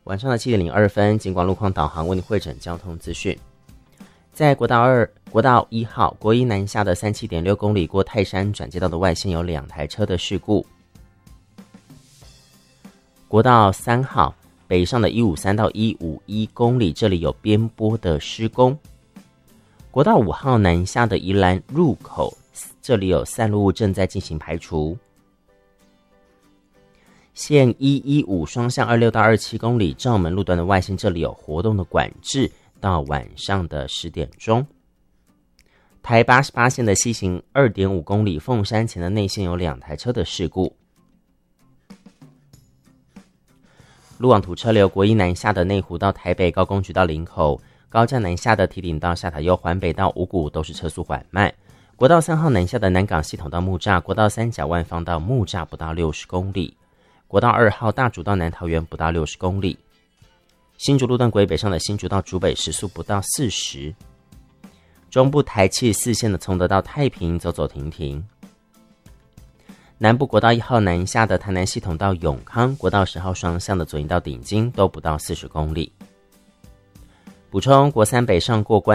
晚上的7点02分，警广路况导航为你汇整交通资讯。在国道1号国一南下的37.6公里过泰山转接道的外线有2台车的事故。国道3号北上的153到151公里，这里有边坡的施工。国道5号南下的宜兰入口，这里有散落物正在进行排除。线115双向26到27公里罩门路段的外线，这里有活动的管制到晚上的10点钟。台88线的西行 2.5 公里凤山前的内线有2台车的事故。路网图车流，国一南下的内湖到台北，高公局到林口，高架南下的堤顶到下塔悠环北到五股都是车速缓慢。国道3号南下的南港系统到木栅，国道3甲万方到木栅不到60公里。国道2号大竹到南桃园不到60公里。新竹路段轨北上的新竹到竹北时速不到40。中部台74线的从德到太平走走停停。南部国道1号南下的台南系统到永康，国道10号双向的左营到顶金都不到40公里。补充，国3北上过关